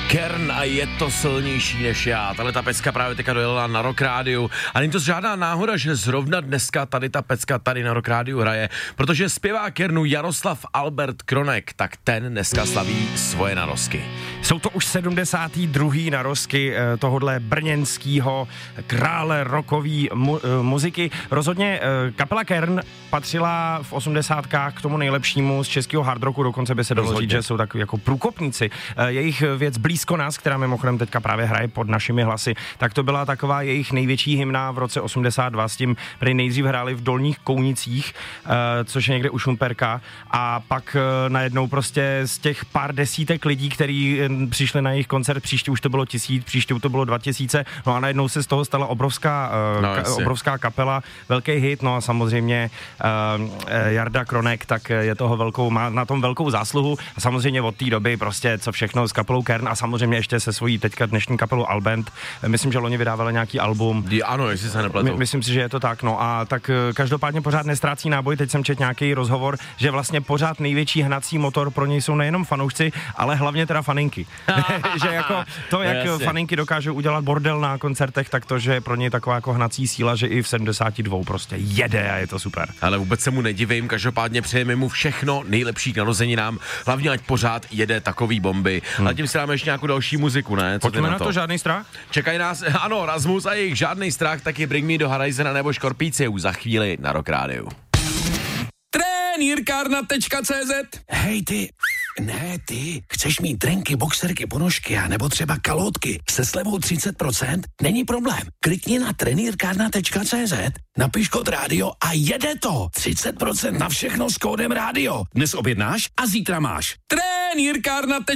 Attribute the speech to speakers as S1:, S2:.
S1: Kern a je to silnější než já. Tahle ta pecka právě teďka dojela na Rock Rádiu. A není to žádná náhoda, že zrovna dneska tady ta pecka tady na Rock Rádiu hraje, protože zpěvák Kernu Jaroslav Albert Kronek, tak ten dneska slaví svoje narozky.
S2: Jsou to už 72. narozky tohodle brněnskýho krále rockové muziky. Rozhodně kapela Kern patřila v 80kách k tomu nejlepšímu z českého hard rocku, dokonce by se dalo říct, že jsou takový jako průkopníci. Jejich věc Blízko nás, která mimochodem teďka právě hraje pod našimi hlasy, tak to byla taková jejich největší hymna v roce 82, s tím prý nejdřív hráli v Dolních Kounicích, což je někde u Šumperka, a pak najednou prostě z těch pár desítek lidí, kteří přišli na jejich koncert, příště už to bylo 1000, příště už to bylo 2000, no a najednou se z toho stala obrovská kapela, velký hit, no a samozřejmě Jarda Kronek, tak je toho má na tom velkou zásluhu a samozřejmě od té doby prostě co všechno s kapelou Kern a samozřejmě ještě se svojí teďka dnešní kapelou Alband. Myslím, že loni vydávali nějaký album.
S1: Ano, jestli se nepletu.
S2: Myslím si, že je to tak, no a tak každopádně pořád nestrácí náboj, teď jsem četl nějaký rozhovor, že vlastně pořád největší hnací motor pro něj jsou nejenom fanoušci, ale hlavně teda faninky. Že jako to, jak faninky dokážou udělat bordel na koncertech, tak to, že je pro něj taková jako hnací síla, že i v 72 prostě jede a je to super.
S1: Ale vůbec se mu nedivím, každopádně přejeme mu všechno nejlepší k narozeninám, hlavně ať pořád jede takový bomby. A tím si dáme ještě nějakou další muziku, ne? Co
S2: pojďme na to, Žádný strach?
S1: Čekají nás, ano, Rasmus a jejich Žádný strach, taky Bring Me do Horizona nebo Škorpíci už za chvíli na Rock Rádiu.
S3: Trenýrkárna.cz. Hej ty, ne ty, chceš mít trenky, boxerky, ponožky a nebo třeba kalhotky se slevou 30%? Není problém. Klikni na trenýrkárna.cz, napiš kód rádio a jede to. 30% na všechno s kódem rádio. Dnes objednáš a zítra máš. Trenýrkárna.cz.